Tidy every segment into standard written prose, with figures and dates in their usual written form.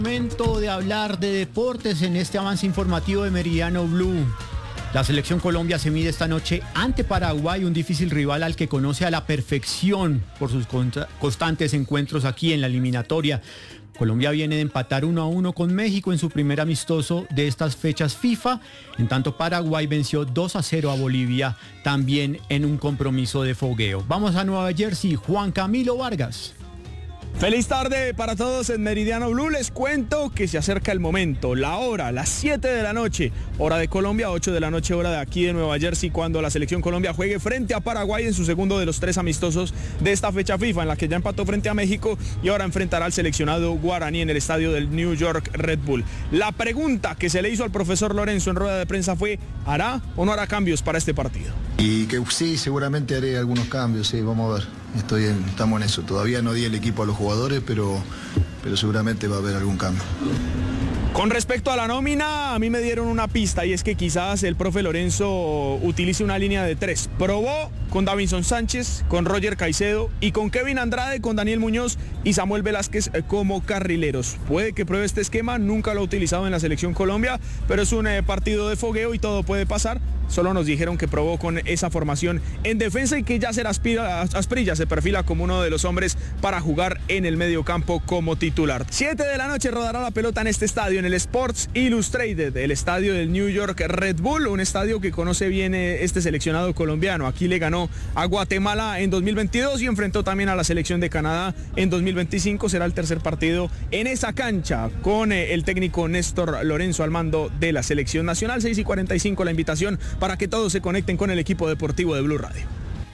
Momento de hablar de deportes en este avance informativo de Meridiano Blue. La selección Colombia se mide esta noche ante Paraguay, un difícil rival al que conoce a la perfección por sus constantes encuentros aquí en la eliminatoria. Colombia viene de empatar 1-1 con México en su primer amistoso de estas fechas FIFA. En tanto, Paraguay venció 2-0 a Bolivia, también en un compromiso de fogueo. Vamos a Nueva Jersey, Juan Camilo Vargas. Feliz tarde para todos en Meridiano Blue. Les cuento que se acerca el momento, la hora, las 7 de la noche, hora de Colombia, 8 de la noche, hora de aquí de Nueva Jersey, cuando la selección Colombia juegue frente a Paraguay en su segundo de los 3 amistosos de esta fecha FIFA, en la que ya empató frente a México y ahora enfrentará al seleccionado guaraní en el estadio del New York Red Bull. La pregunta que se le hizo al profesor Lorenzo en rueda de prensa fue: ¿hará o no hará cambios para este partido? Y que sí, seguramente haré algunos cambios, sí, vamos a ver. Estamos en eso. Todavía no di el equipo a los jugadores, pero seguramente va a haber algún cambio. Con respecto a la nómina, a mí me dieron una pista y es que quizás el profe Lorenzo utilice una línea de 3. Probó con Davinson Sánchez, con Roger Caicedo y con Kevin Andrade, con Daniel Muñoz y Samuel Velázquez como carrileros. Puede que pruebe este esquema, nunca lo ha utilizado en la selección Colombia, pero es un partido de fogueo y todo puede pasar. Solo nos dijeron que probó con esa formación en defensa y que ya será Asprilla se perfila como uno de los hombres para jugar en el medio campo como titular. 7 de la noche rodará la pelota en este estadio, en el Sports Illustrated, el estadio del New York Red Bull, un estadio que conoce bien este seleccionado colombiano. Aquí le ganó a Guatemala en 2022 y enfrentó también a la selección de Canadá en 2025. Será el tercer partido en esa cancha con el técnico Néstor Lorenzo al mando de la selección nacional. 6:45 la invitación para que todos se conecten con el equipo deportivo de Blue Radio.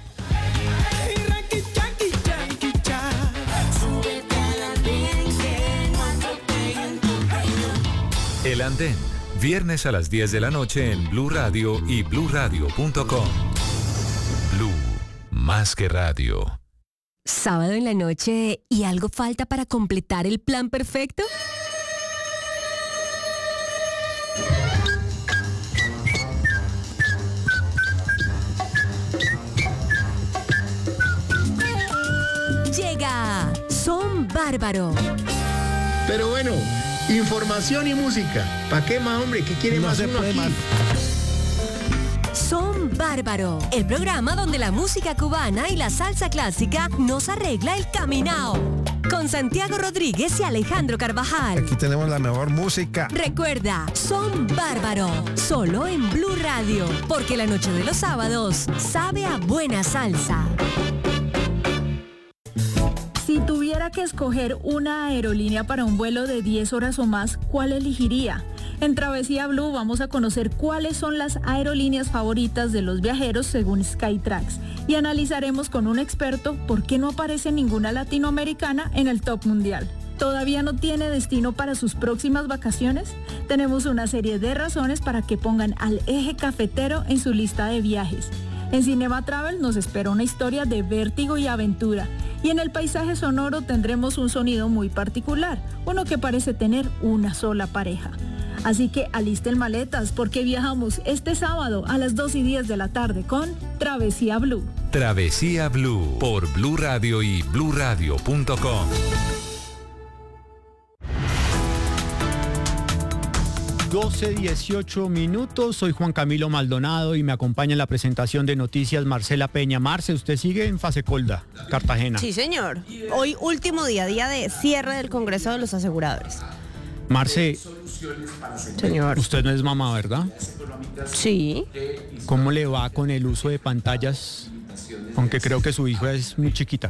El Andén, viernes a las 10 de la noche en Blue Radio y bluradio.com. Blue, más que radio. Sábado en la noche y algo falta para completar el plan perfecto. Llega Son Bárbaro. Pero bueno, información y música. ¿Para qué más, hombre? ¿Qué quiere más uno aquí? Son Bárbaro, el programa donde la música cubana y la salsa clásica nos arregla el caminao. Con Santiago Rodríguez y Alejandro Carvajal. Aquí tenemos la mejor música. Recuerda, Son Bárbaro, solo en Blue Radio, porque la noche de los sábados sabe a buena salsa. Si tuviera que escoger una aerolínea para un vuelo de 10 horas o más, ¿cuál elegiría? En Travesía Blue vamos a conocer cuáles son las aerolíneas favoritas de los viajeros según Skytrax y analizaremos con un experto por qué no aparece ninguna latinoamericana en el top mundial. ¿Todavía no tiene destino para sus próximas vacaciones? Tenemos una serie de razones para que pongan al Eje Cafetero en su lista de viajes. En Cinema Travel nos espera una historia de vértigo y aventura. Y en el paisaje sonoro tendremos un sonido muy particular, uno que parece tener una sola pareja. Así que alisten maletas porque viajamos este sábado a las 2:10 de la tarde con Travesía Blue. Travesía Blue por Blue Radio y bluradio.com. 12:18 minutos, soy Juan Camilo Maldonado y me acompaña en la presentación de noticias Marcela Peña. Marce, usted sigue en Fase Colda, Cartagena. Sí, señor. Hoy último día de cierre del Congreso de los Aseguradores. Marce, señor, usted no es mamá, ¿verdad? Sí. ¿Cómo le va con el uso de pantallas? Aunque creo que su hija es muy chiquita.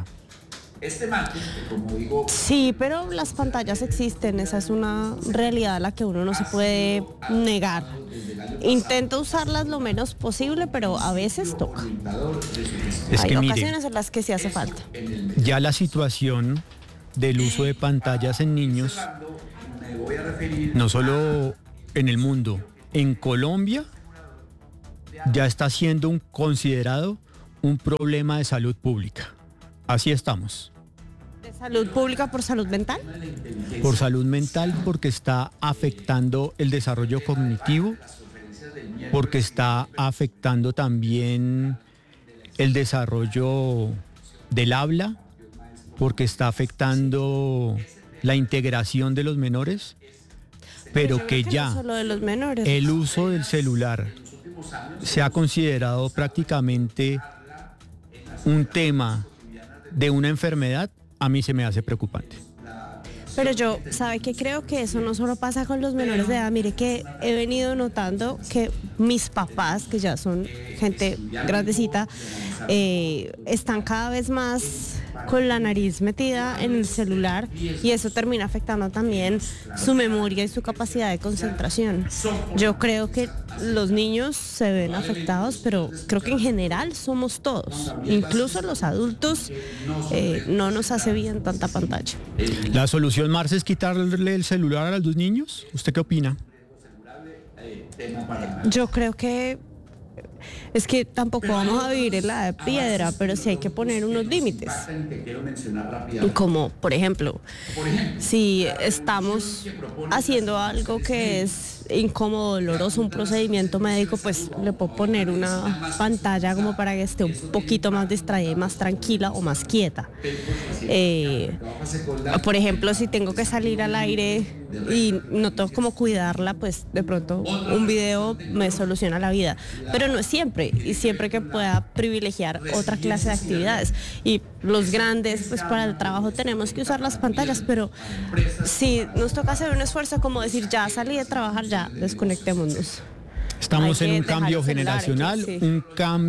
Sí, pero las pantallas existen, esa es una realidad a la que uno no se puede negar. Intento usarlas lo menos posible, pero a veces toca. Hay ocasiones en las que sí hace falta. Ya la situación del uso de pantallas en niños, no solo en el mundo, en Colombia ya está siendo considerado un problema de salud pública. Así estamos. ¿De salud pública por salud mental? Por salud mental, porque está afectando el desarrollo cognitivo, porque está afectando también el desarrollo del habla, porque está afectando la integración de los menores, pero que ya no solo de los menores. el uso del celular se ha considerado prácticamente un tema de una enfermedad, a mí se me hace preocupante. Pero yo, ¿sabe qué? Creo que eso no solo pasa con los menores de edad. Mire que he venido notando que mis papás, que ya son gente grandecita, están cada vez más con la nariz metida en el celular y eso termina afectando también su memoria y su capacidad de concentración. Yo creo que los niños se ven afectados, pero creo que en general somos todos, incluso los adultos, no nos hace bien tanta pantalla. ¿La solución, Marce, es quitarle el celular a los niños? ¿Usted qué opina? Yo creo que es que tampoco vamos a vivir en la de piedra, pero sí hay que poner unos límites. Como, por ejemplo, si estamos haciendo algo que es incómodo, doloroso, un procedimiento médico, pues le puedo poner una pantalla como para que esté un poquito más distraída y más tranquila o más quieta. Por ejemplo, si tengo que salir al aire y no tengo como cuidarla, pues de pronto un video me soluciona la vida. Pero no es siempre, y siempre que pueda privilegiar otra clase de actividades. Y los grandes, pues para el trabajo tenemos que usar las pantallas, pero si nos toca hacer un esfuerzo como decir, ya salí de trabajar, ya desconectémonos. Estamos en un dejar cambio el celular, generacional, sí. un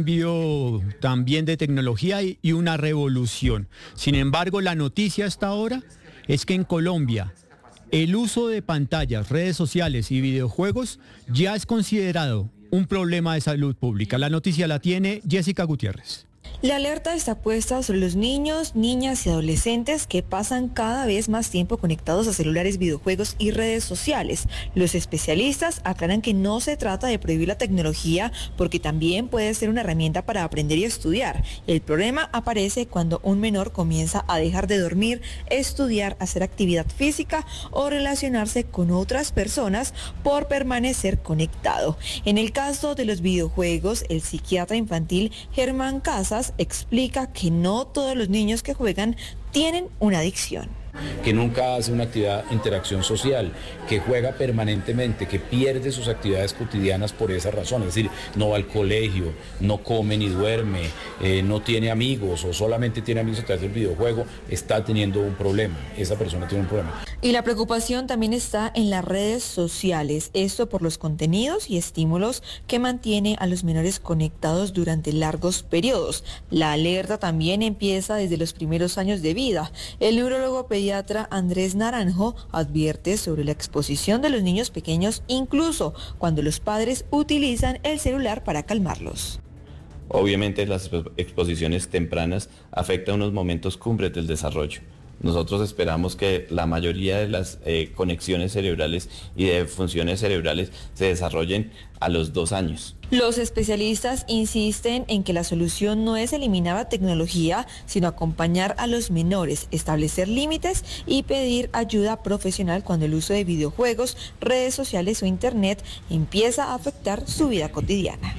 cambio también de tecnología y una revolución. Sin embargo, la noticia hasta ahora es que en Colombia el uso de pantallas, redes sociales y videojuegos ya es considerado un problema de salud pública. La noticia la tiene Jessica Gutiérrez. La alerta está puesta sobre los niños, niñas y adolescentes que pasan cada vez más tiempo conectados a celulares, videojuegos y redes sociales. Los especialistas aclaran que no se trata de prohibir la tecnología porque también puede ser una herramienta para aprender y estudiar. El problema aparece cuando un menor comienza a dejar de dormir, estudiar, hacer actividad física o relacionarse con otras personas por permanecer conectado. En el caso de los videojuegos, el psiquiatra infantil Germán Casas explica que no todos los niños que juegan tienen una adicción. Que nunca hace una actividad de interacción social, que juega permanentemente, que pierde sus actividades cotidianas por esa razón, es decir, no va al colegio, no come ni duerme, no tiene amigos o solamente tiene amigos a través del videojuego, está teniendo un problema, esa persona tiene un problema. Y la preocupación también está en las redes sociales, esto por los contenidos y estímulos que mantiene a los menores conectados durante largos periodos. La alerta también empieza desde los primeros años de vida. El neurólogo pediatra Andrés Naranjo advierte sobre la exposición de los niños pequeños, incluso cuando los padres utilizan el celular para calmarlos. Obviamente las exposiciones tempranas afectan unos momentos cumbres del desarrollo. Nosotros esperamos que la mayoría de las conexiones cerebrales y de funciones cerebrales se desarrollen a los 2 años. Los especialistas insisten en que la solución no es eliminar la tecnología, sino acompañar a los menores, establecer límites y pedir ayuda profesional cuando el uso de videojuegos, redes sociales o internet empieza a afectar su vida cotidiana.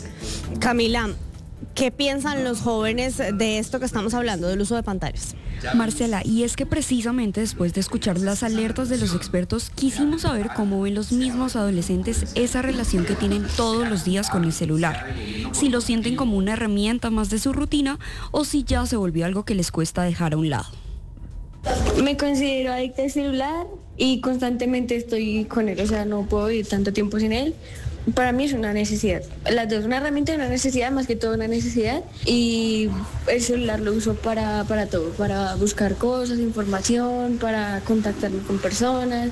Camila, ¿qué piensan los jóvenes de esto que estamos hablando, del uso de pantallas? Marcela, y es que precisamente después de escuchar las alertas de los expertos, quisimos saber cómo ven los mismos adolescentes esa relación que tienen todos los días con el celular. Si lo sienten como una herramienta más de su rutina o si ya se volvió algo que les cuesta dejar a un lado. Me considero adicta al celular y constantemente estoy con él, o sea, no puedo vivir tanto tiempo sin él. Para mí es una necesidad. Las dos, una herramienta y una necesidad, más que todo una necesidad. Y el celular lo uso para todo, para buscar cosas, información, para contactarme con personas,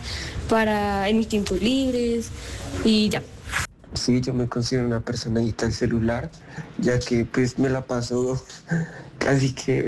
en mis tiempos libres y ya. Sí, yo me considero una persona adicta al celular, ya que pues me la paso casi que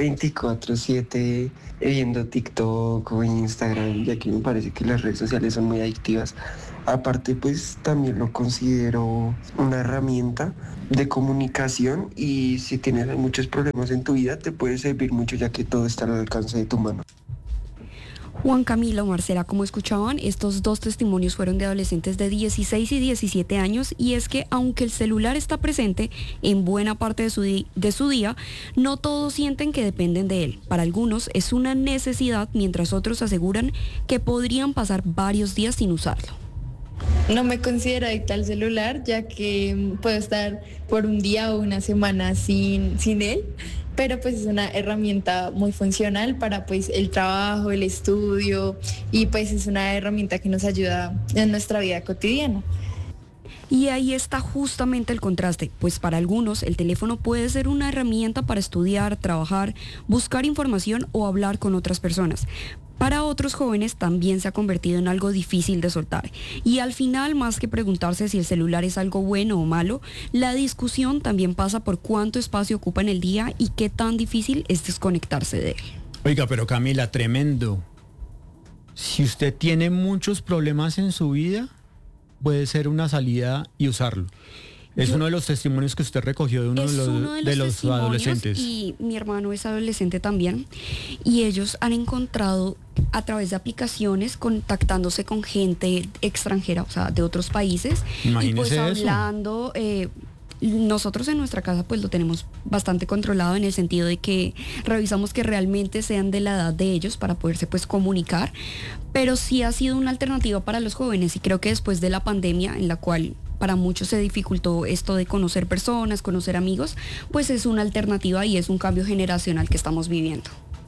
24/7 viendo TikTok o Instagram, ya que me parece que las redes sociales son muy adictivas. Aparte, pues también lo considero una herramienta de comunicación y si tienes muchos problemas en tu vida te puede servir mucho, ya que todo está al alcance de tu mano. Juan Camilo, Marcela, como escuchaban, estos dos testimonios fueron de adolescentes de 16 y 17 años, y es que aunque el celular está presente en buena parte de su día, no todos sienten que dependen de él. Para algunos es una necesidad, mientras otros aseguran que podrían pasar varios días sin usarlo. No me considero adicta al celular, ya que puedo estar por un día o una semana sin él, pero pues es una herramienta muy funcional para pues el trabajo, el estudio, y pues es una herramienta que nos ayuda en nuestra vida cotidiana. Y ahí está justamente el contraste, pues para algunos el teléfono puede ser una herramienta para estudiar, trabajar, buscar información o hablar con otras personas. Para otros jóvenes también se ha convertido en algo difícil de soltar. Y al final, más que preguntarse si el celular es algo bueno o malo, la discusión también pasa por cuánto espacio ocupa en el día y qué tan difícil es desconectarse de él. Oiga, pero Camila, tremendo. Si usted tiene muchos problemas en su vida, puede ser una salida y usarlo. Es uno de los testimonios que usted recogió de uno de los adolescentes. Y mi hermano es adolescente también, y ellos han encontrado a través de aplicaciones contactándose con gente extranjera, o sea, de otros países. Imagínese y pues eso. hablando, nosotros en nuestra casa pues lo tenemos bastante controlado, en el sentido de que revisamos que realmente sean de la edad de ellos para poderse pues comunicar, pero sí ha sido una alternativa para los jóvenes, y creo que después de la pandemia, en la cual para muchos se dificultó esto de conocer personas, conocer amigos, pues es una alternativa y es un cambio generacional que estamos viviendo.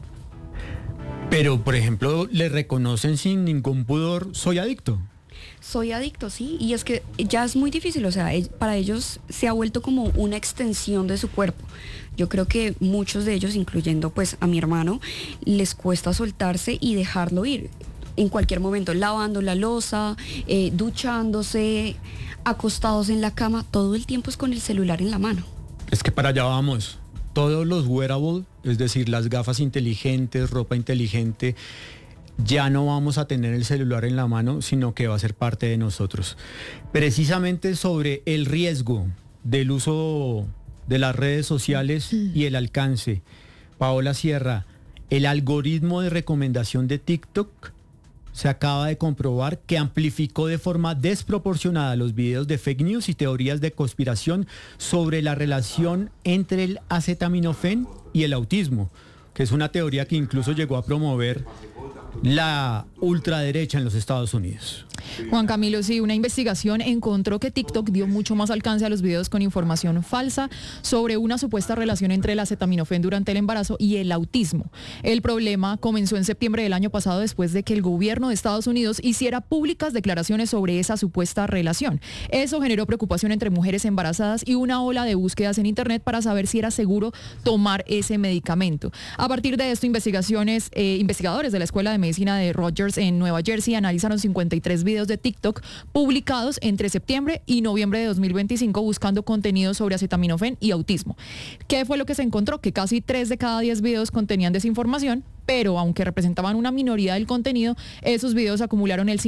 Pero, por ejemplo, le reconocen sin ningún pudor, soy adicto. Soy adicto, sí, y es que ya es muy difícil, o sea, para ellos se ha vuelto como una extensión de su cuerpo. Yo creo que muchos de ellos, incluyendo pues a mi hermano, les cuesta soltarse y dejarlo ir. En cualquier momento, lavando la loza, duchándose, acostados en la cama, todo el tiempo es con el celular en la mano. Es que para allá vamos. Todos los wearables, es decir, las gafas inteligentes, ropa inteligente, ya no vamos a tener el celular en la mano, sino que va a ser parte de nosotros. Precisamente sobre el riesgo del uso de las redes sociales y el alcance, Paola Sierra, el algoritmo de recomendación de TikTok se acaba de comprobar que amplificó de forma desproporcionada los videos de fake news y teorías de conspiración sobre la relación entre el acetaminofén y el autismo, que es una teoría que incluso llegó a promover la ultraderecha en los Estados Unidos. Juan Camilo, sí, una investigación encontró que TikTok dio mucho más alcance a los videos con información falsa sobre una supuesta relación entre el acetaminofén durante el embarazo y el autismo. El problema comenzó en septiembre del año pasado, después de que el gobierno de Estados Unidos hiciera públicas declaraciones sobre esa supuesta relación. Eso generó preocupación entre mujeres embarazadas y una ola de búsquedas en internet para saber si era seguro tomar ese medicamento. A partir de esto, investigadores de la Escuela de Medicina de Rutgers en Nueva Jersey analizaron 53 videos de TikTok publicados entre septiembre y noviembre de 2025 buscando contenido sobre acetaminofén y autismo. ¿Qué fue lo que se encontró? Que casi 3 de cada 10 videos contenían desinformación, pero aunque representaban una minoría del contenido, esos videos acumularon el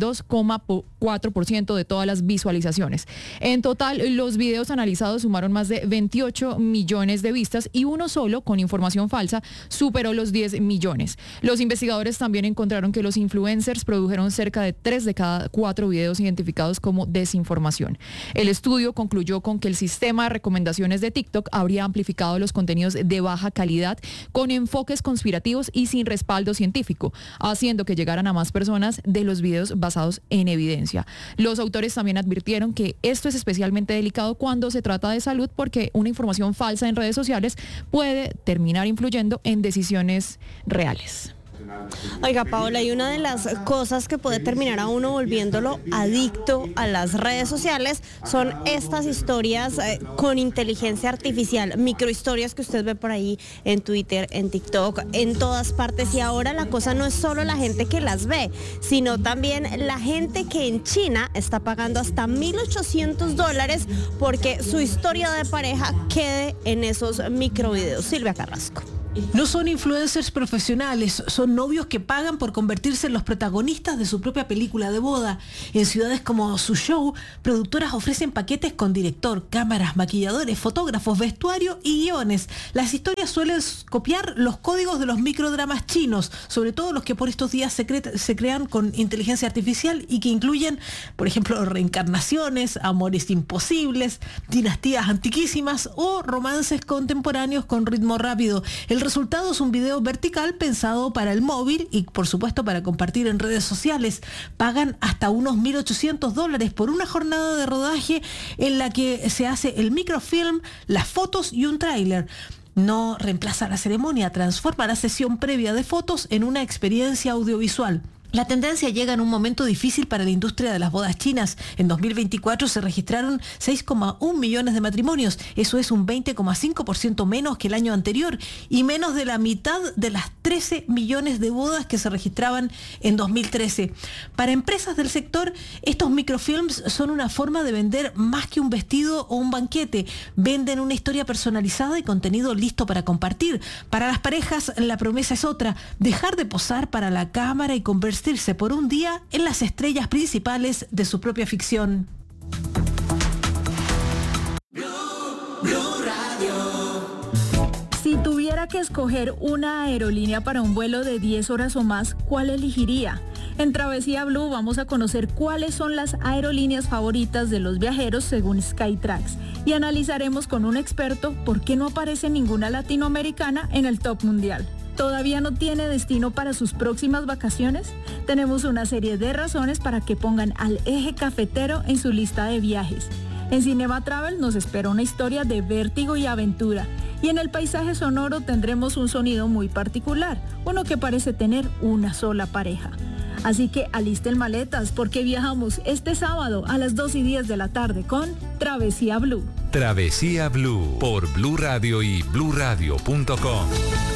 52,4% de todas las visualizaciones. En total, los videos analizados sumaron más de 28 millones de vistas, y uno solo, con información falsa, superó los 10 millones. Los investigadores también encontraron que los influencers produjeron cerca de 3 de cada 4 videos identificados como desinformación. El estudio concluyó con que el sistema de recomendaciones de TikTok habría amplificado los contenidos de baja calidad con enfoques conspirativos y sin respaldo científico, haciendo que llegaran a más personas de los videos basados en evidencia. Los autores también advirtieron que esto es especialmente delicado cuando se trata de salud, porque una información falsa en redes sociales puede terminar influyendo en decisiones reales. Oiga, Paola, y una de las cosas que puede terminar a uno volviéndolo adicto a las redes sociales son estas historias con inteligencia artificial, microhistorias que usted ve por ahí en Twitter, en TikTok, en todas partes. Y ahora la cosa no es solo la gente que las ve, sino también la gente que en China está pagando hasta $1,800 porque su historia de pareja quede en esos microvideos. Silvia Carrasco. No son influencers profesionales, son novios que pagan por convertirse en los protagonistas de su propia película de boda. En ciudades como Suzhou, productoras ofrecen paquetes con director, cámaras, maquilladores, fotógrafos, vestuario y guiones. Las historias suelen copiar los códigos de los microdramas chinos, sobre todo los que por estos días se crean con inteligencia artificial y que incluyen, por ejemplo, reencarnaciones, amores imposibles, dinastías antiquísimas o romances contemporáneos con ritmo rápido. El resultado es un video vertical pensado para el móvil y, por supuesto, para compartir en redes sociales. Pagan hasta unos $1.800 por una jornada de rodaje en la que se hace el microfilm, las fotos y un tráiler. No reemplaza la ceremonia, transforma la sesión previa de fotos en una experiencia audiovisual. La tendencia llega en un momento difícil para la industria de las bodas chinas. En 2024 se registraron 6,1 millones de matrimonios. Eso es un 20,5% menos que el año anterior y menos de la mitad de las 13 millones de bodas que se registraban en 2013. Para empresas del sector, estos microfilms son una forma de vender más que un vestido o un banquete. Venden una historia personalizada y contenido listo para compartir. Para las parejas, la promesa es otra: dejar de posar para la cámara y conversar por un día en las estrellas principales de su propia ficción. Si tuviera que escoger una aerolínea para un vuelo de 10 horas o más, ¿cuál elegiría? En Travesía Blue vamos a conocer cuáles son las aerolíneas favoritas de los viajeros según Skytrax y analizaremos con un experto por qué no aparece ninguna latinoamericana en el top mundial. ¿Todavía no tiene destino para sus próximas vacaciones? Tenemos una serie de razones para que pongan al Eje Cafetero en su lista de viajes. En Cinema Travel nos espera una historia de vértigo y aventura. Y en el paisaje sonoro tendremos un sonido muy particular, uno que parece tener una sola pareja. Así que alisten maletas porque viajamos este sábado a las 2:10 de la tarde con Travesía Blue. Travesía Blue por Blue Radio y bluradio.com.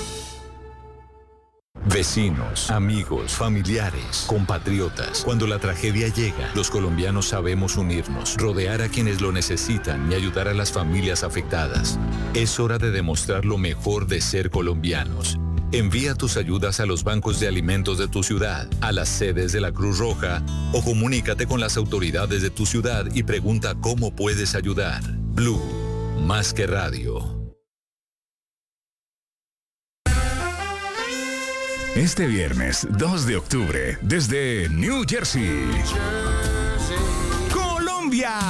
Vecinos, amigos, familiares, compatriotas. Cuando la tragedia llega, los colombianos sabemos unirnos, rodear a quienes lo necesitan y ayudar a las familias afectadas. Es hora de demostrar lo mejor de ser colombianos. Envía tus ayudas a los bancos de alimentos de tu ciudad, a las sedes de la Cruz Roja o comunícate con las autoridades de tu ciudad y pregunta cómo puedes ayudar. Blue, más que radio. Este viernes 2 de octubre, desde New Jersey, Colombia,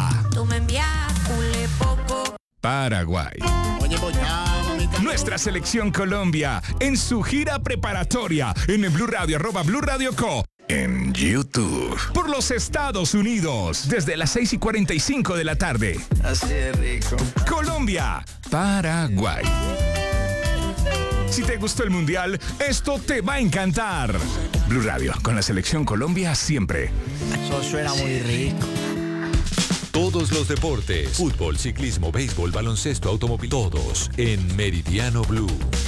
Paraguay. Nuestra selección Colombia en su gira preparatoria en el Blue Radio, @BlueRadioCo. En YouTube. Por los Estados Unidos, desde las 6:45 de la tarde. Así de rico. Colombia, Paraguay. Si te gustó el Mundial, esto te va a encantar. Blue Radio, con la selección Colombia siempre. Eso suena muy rico. Todos los deportes, fútbol, ciclismo, béisbol, baloncesto, automóvil, todos en Meridiano Blue.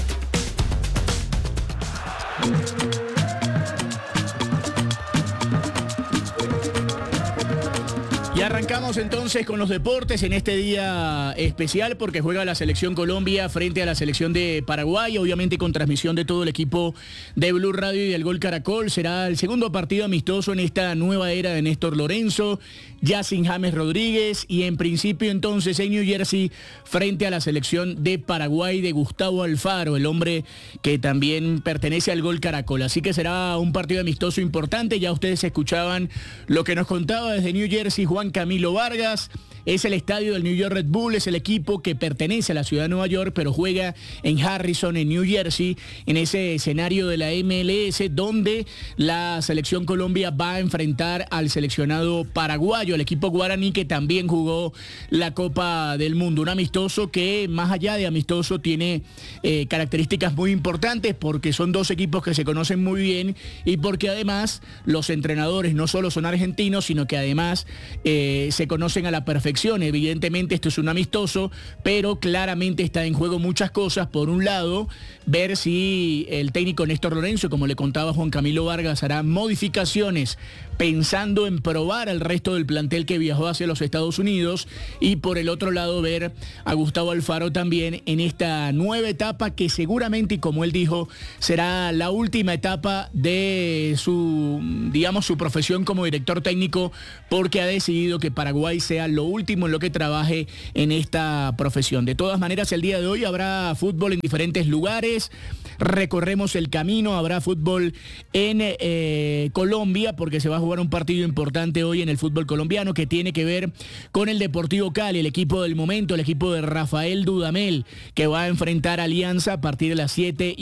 Y arrancamos entonces con los deportes en este día especial porque juega la selección Colombia frente a la selección de Paraguay, obviamente con transmisión de todo el equipo de Blue Radio y del Gol Caracol. Será el segundo partido amistoso en esta nueva era de Néstor Lorenzo, ya sin James Rodríguez y en principio entonces en New Jersey frente a la selección de Paraguay de Gustavo Alfaro, el hombre que también pertenece al Gol Caracol. Así que será un partido amistoso importante. Ya ustedes escuchaban lo que nos contaba desde New Jersey Juan Camilo Vargas. Es el estadio del New York Red Bull, es el equipo que pertenece a la ciudad de Nueva York, pero juega en Harrison, en New Jersey, en ese escenario de la MLS, donde la selección Colombia va a enfrentar al seleccionado paraguayo, el equipo guaraní, que también jugó la Copa del Mundo. Un amistoso que, más allá de amistoso, tiene características muy importantes, porque son dos equipos que se conocen muy bien y porque además los entrenadores no solo son argentinos, sino que además se conocen a la perfección perfección. Evidentemente esto es un amistoso, pero claramente está en juego muchas cosas. Por un lado, ver si el técnico Néstor Lorenzo, como le contaba Juan Camilo Vargas, hará modificaciones pensando en probar al resto del plantel que viajó hacia los Estados Unidos, y por el otro lado ver a Gustavo Alfaro también en esta nueva etapa que seguramente, y como él dijo, será la última etapa de su profesión como director técnico, porque ha decidido que Paraguay sea lo último en lo que trabaje en esta profesión. De todas maneras, el día de hoy habrá fútbol en diferentes lugares, recorremos el camino, habrá fútbol en Colombia, porque se va a jugar un partido importante hoy en el fútbol colombiano que tiene que ver con el Deportivo Cali, el equipo del momento, el equipo de Rafael Dudamel, que va a enfrentar a Alianza a partir de las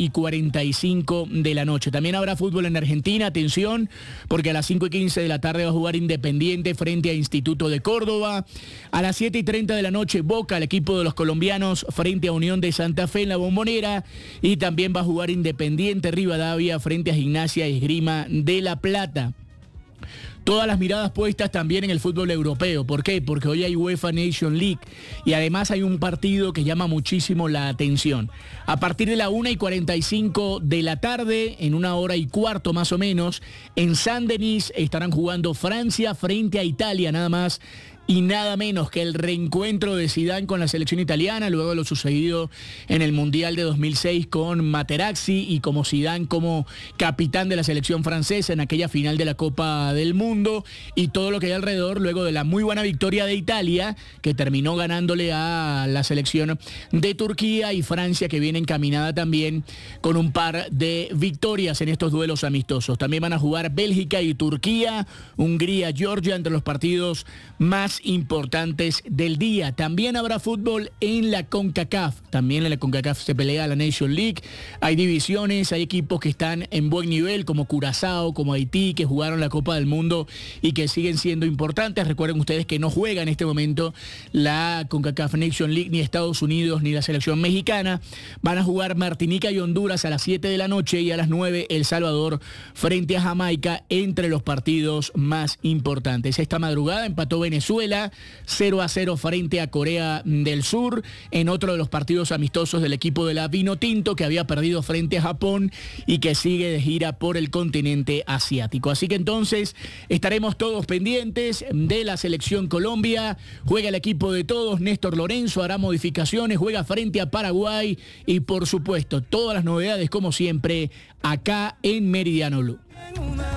7:45 de la noche. También habrá fútbol en Argentina, atención, porque a las 5:15 de la tarde va a jugar Independiente frente a Instituto de Córdoba. A las 7:30 de la noche, Boca, el equipo de los colombianos, frente a Unión de Santa Fe en la Bombonera. Y también va a jugar Independiente Rivadavia frente a Gimnasia y Esgrima de La Plata. Todas las miradas puestas también en el fútbol europeo. ¿Por qué? Porque hoy hay UEFA Nation League y además hay un partido que llama muchísimo la atención. A partir de la 1:45 de la tarde, en 1:15 más o menos, en Saint-Denis estarán jugando Francia frente a Italia, nada más y nada menos que el reencuentro de Zidane con la selección italiana, luego de lo sucedido en el Mundial de 2006 con Materazzi y como Zidane como capitán de la selección francesa en aquella final de la Copa del Mundo, y todo lo que hay alrededor luego de la muy buena victoria de Italia, que terminó ganándole a la selección de Turquía, y Francia, que viene encaminada también con un par de victorias en estos duelos amistosos. También van a jugar Bélgica y Turquía, Hungría, Georgia, entre los partidos más importantes del día. También habrá fútbol en la CONCACAF. También en la CONCACAF se pelea la Nation League. Hay divisiones, hay equipos que están en buen nivel, como Curazao, como Haití, que jugaron la Copa del Mundo y que siguen siendo importantes. Recuerden ustedes que no juega en este momento la CONCACAF Nation League, ni Estados Unidos, ni la selección mexicana. Van a jugar Martinica y Honduras a las 7 de la noche, y a las 9 El Salvador frente a Jamaica, entre los partidos más importantes. Esta madrugada empató Venezuela 0-0 frente a Corea del Sur, en otro de los partidos amistosos del equipo de la Vinotinto, que había perdido frente a Japón y que sigue de gira por el continente asiático. Así que entonces estaremos todos pendientes de la selección Colombia. Juega el equipo de todos, Néstor Lorenzo hará modificaciones, juega frente a Paraguay, y por supuesto todas las novedades como siempre acá en Meridiano Blue.